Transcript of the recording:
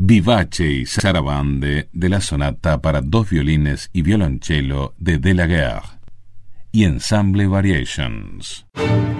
Vivace y Sarabande de la sonata para dos violines y violonchelo de Delaguerre y Ensemble Variations.